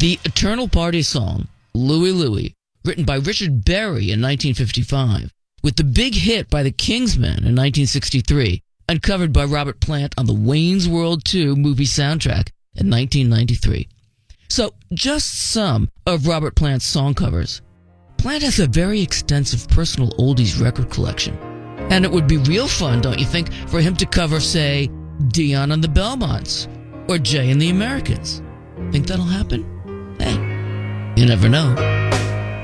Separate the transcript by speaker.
Speaker 1: The Eternal Party song, Louie Louie, written by Richard Berry in 1955, with the big hit by the Kingsmen in 1963, and covered by Robert Plant on the Wayne's World 2 movie soundtrack in 1993. So, just some of Robert Plant's song covers. Plant has a very extensive personal oldies record collection, and it would be real fun, don't you think, for him to cover, say, Dion and the Belmonts, or Jay and the Americans. Think that'll happen? Hey, you never know.